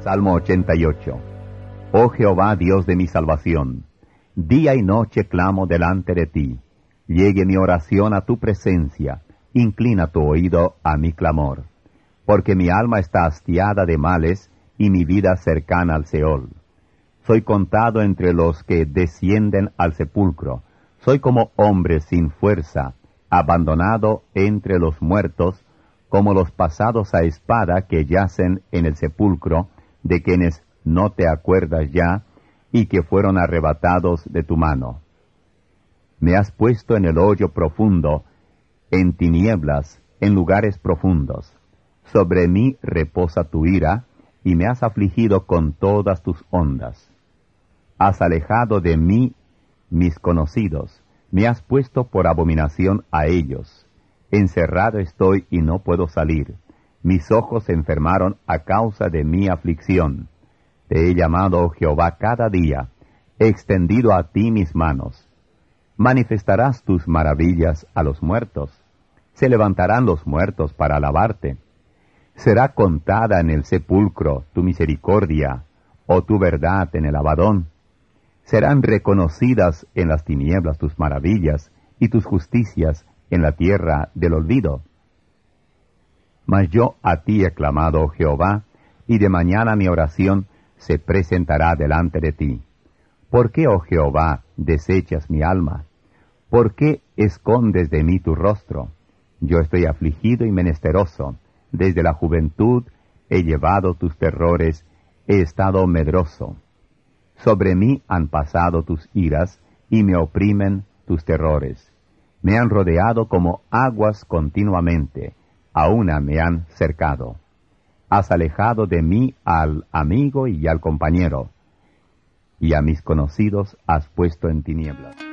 Salmo 88. Oh Jehová, Dios de mi salvación, día y noche clamo delante de ti. Llegue mi oración a tu presencia, inclina tu oído a mi clamor. Porque mi alma está hastiada de males, y mi vida cercana al Seol. Soy contado entre los que descienden al sepulcro. Soy como hombre sin fuerza, abandonado entre los muertos, como los pasados a espada que yacen en el sepulcro, de quienes no te acuerdas ya, y que fueron arrebatados de tu mano. Me has puesto en el hoyo profundo, en tinieblas, en lugares profundos. Sobre mí reposa tu ira, y me has afligido con todas tus ondas. Has alejado de mí mis conocidos, me has puesto por abominación a ellos. Encerrado estoy y no puedo salir. Mis ojos se enfermaron a causa de mi aflicción. Te he llamado, oh Jehová, cada día, he extendido a ti mis manos. Manifestarás tus maravillas a los muertos. Se levantarán los muertos para alabarte. Será contada en el sepulcro tu misericordia, o tu verdad en el Abadón. Serán reconocidas en las tinieblas tus maravillas, y tus justicias en la tierra del olvido. Mas yo a ti he clamado, oh Jehová, y de mañana mi oración se presentará delante de ti. ¿Por qué, oh Jehová, desechas mi alma? ¿Por qué escondes de mí tu rostro? Yo estoy afligido y menesteroso. Desde la juventud he llevado tus terrores, he estado medroso. Sobre mí han pasado tus iras, y me oprimen tus terrores. Me han rodeado como aguas continuamente, a una me han cercado. Has alejado de mí al amigo y al compañero, y a mis conocidos has puesto en tinieblas.